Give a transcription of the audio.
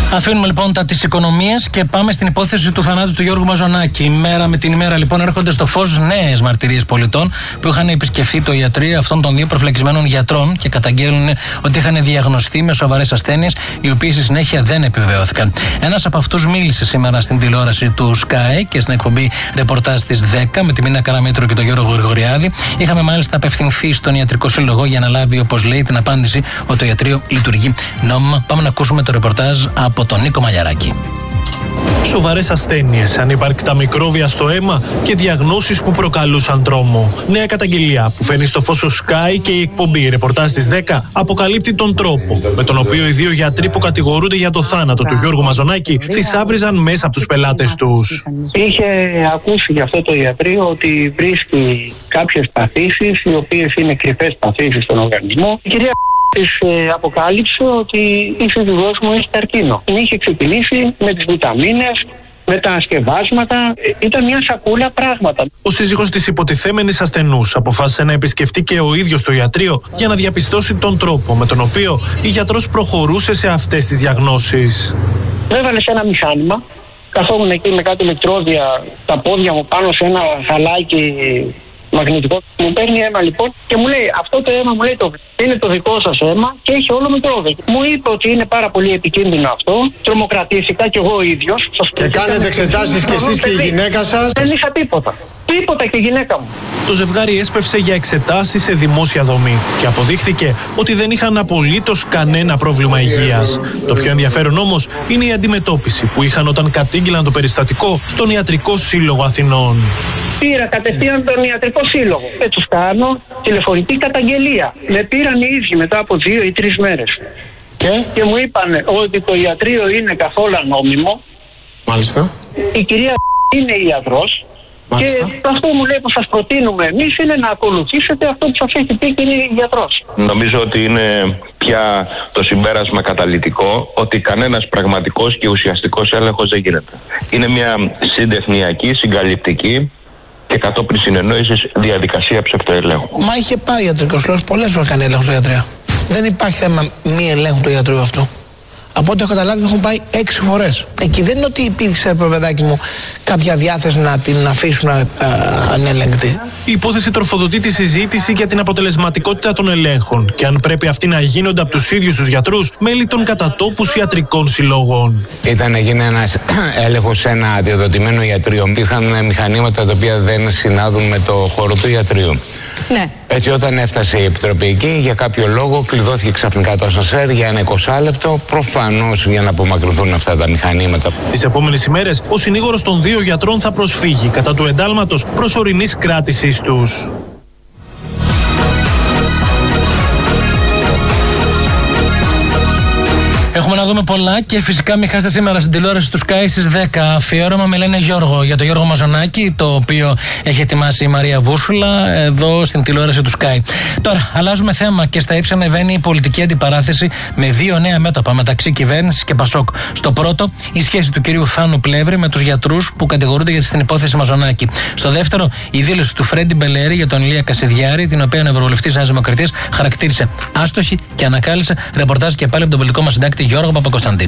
Αφήνουμε λοιπόν τα της οικονομίας και πάμε στην υπόθεση του θανάτου του Γιώργου Μαζονάκη. Ημέρα με την ημέρα λοιπόν έρχονται στο φως νέες μαρτυρίες πολιτών που είχαν επισκεφθεί το ιατρείο αυτών των δύο προφυλακισμένων γιατρών και καταγγέλνουν ότι είχαν διαγνωστεί με σοβαρές ασθένειες, οι οποίες στη συνέχεια δεν επιβεβαιώθηκαν. Ένας από αυτούς μίλησε σήμερα στην τηλεόραση του Sky και στην εκπομπή ρεπορτάζ της 10 με τη Μίνα Καραμήτρου και τον Γιώργο Γρηγοριάδη. Είχαμε μάλιστα απευθυνθεί στον Ιατρικό Σύλλογο για να λάβει, όπως λέει, την απάντηση ότι το ιατρείο λειτουργεί νόμιμα. Πάμε να ακούσουμε το ρεπορτάζ από τον Νίκο Μαλιαράκη. Σοβαρές ασθένειες, ανύπαρκτα μικρόβια στο αίμα και διαγνώσεις που προκαλούσαν τρόμο. Νέα καταγγελία που φέρνει στο φως ο Sky και η εκπομπή ρεπορτάζ της 10 αποκαλύπτει τον τρόπο με τον οποίο οι δύο γιατροί που κατηγορούνται για το θάνατο του Γιώργου Μαζονάκη θησάβριζαν μέσα από τους πελάτες τους. Είχε ακούσει για αυτό το ιατρείο ότι βρίσκει κάποιες παθήσεις, οι οποίες είναι κρυφές παθήσεις στον οργανισμό. Η κυρία της αποκάλυψε ότι η σύζυγός μου έχει καρκίνο. Την είχε ξεπηλήσει με τις βιταμίνες, με τα σκευάσματα. Ήταν μια σακούλα πράγματα. Ο σύζυγος της υποτιθέμενης ασθενούς αποφάσισε να επισκεφτεί και ο ίδιος το ιατρείο για να διαπιστώσει τον τρόπο με τον οποίο η γιατρός προχωρούσε σε αυτές τις διαγνώσεις. Με έβαλε σε ένα μηχάνημα. Καθόμουν εκεί με κάτι ηλεκτρόδια, τα πόδια μου πάνω σε ένα χαλάκι μαγνητικό. Μου παίρνει αίμα λοιπόν και μου λέει: αυτό το αίμα, μου λέει, είναι το δικό σας αίμα και έχει όλο μικρόβια. Μου είπε ότι είναι πάρα πολύ επικίνδυνο αυτό. Τρομοκρατήθηκα κι εγώ ο ίδιος. Και κάνετε εξετάσεις κι εσείς και η γυναίκα σας? Δεν είχα τίποτα. Τίποτα και η γυναίκα μου. Το ζευγάρι έσπευσε για εξετάσεις σε δημόσια δομή και αποδείχθηκε ότι δεν είχαν απολύτως κανένα πρόβλημα υγείας. Το πιο ενδιαφέρον όμως είναι η αντιμετώπιση που είχαν όταν κατήγγειλαν το περιστατικό στον Ιατρικό Σύλλογο Αθηνών. Πήρα κατευθείαν τον Ιατρικό Σύλλογο και τους κάνω τηλεφωνική καταγγελία. Με πήραν οι ίδιοι μετά από 2 ή 3 μέρες. Και μου είπαν ότι το ιατρείο είναι καθόλου νόμιμο. Μάλιστα. Η κυρία είναι ιατρός. Μάλιστα. Και αυτό μου λέει που σας προτείνουμε εμείς είναι να ακολουθήσετε αυτό που σας έχει πει και είναι γιατρός. Νομίζω ότι είναι πια το συμπέρασμα καταλυτικό ότι κανένας πραγματικός και ουσιαστικός έλεγχος δεν γίνεται. Είναι μια συντεχνιακή, συγκαλυπτική και κατόπιν συνεννόησης διαδικασία ψευτοελέγχου. Μα είχε πάει ο ιατρικός λόγος πολλές φορές κάνει έλεγχο στο ιατρείο. Δεν υπάρχει θέμα μη ελέγχου του ιατρού αυτού. Από ό,τι έχω καταλάβει, έχουν πάει 6 φορές. Εκεί δεν είναι ότι υπήρξε, παιδάκι μου, κάποια διάθεση να την αφήσουν ανέλεγκτη. Η υπόθεση τροφοδοτεί τη συζήτηση για την αποτελεσματικότητα των ελέγχων και αν πρέπει αυτοί να γίνονται από τους ίδιους τους γιατρούς, μέλη των κατατόπους ιατρικών συλλόγων. Ήταν να γίνει ένας έλεγχος σε ένα αδειοδοτημένο ιατρείο. Υπήρχαν μηχανήματα τα οποία δεν συνάδουν με το χώρο του ιατρείου. Ναι. Έτσι, όταν έφτασε η Επιτροπή εκεί, για κάποιο λόγο κλειδώθηκε ξαφνικά το ασανσέρ για ένα 20 λεπτό, προφανώς για να απομακρυνθούν αυτά τα μηχανήματα. Τις επόμενες ημέρες, ο συνήγορος των 2 γιατρών θα προσφύγει κατά του εντάλματος προσωρινής κράτησης τους. Έχουμε να δούμε πολλά και φυσικά μην χάσετε σήμερα στην τηλεόραση του Sky στις 10 αφιέρωμα με λένε Γιώργο για τον Γιώργο Μαζονάκη, το οποίο έχει ετοιμάσει η Μαρία Βούσουλα εδώ στην τηλεόραση του Sky. Τώρα αλλάζουμε θέμα και στα ύψη ανεβαίνει η πολιτική αντιπαράθεση με 2 νέα μέτωπα μεταξύ κυβέρνησης και Πασόκ. Στο πρώτο, η σχέση του κυρίου Θάνου Πλεύρη με τους γιατρούς που κατηγορούνται για την υπόθεση Μαζονάκη. Στο δεύτερο, η δήλωση του Φρέντι Μπελέρη για τον Ηλία Κασιδιάρη, την οποία ο Ευρωβουλευτής Νέας Δημοκρατίας χαρακτήρισε άστοχη και ανακάλυψε. Ρεπορτάζ και πάλι από τον πολιτικό μας συντάκτη Γιώργο Παπακοσταντίνου.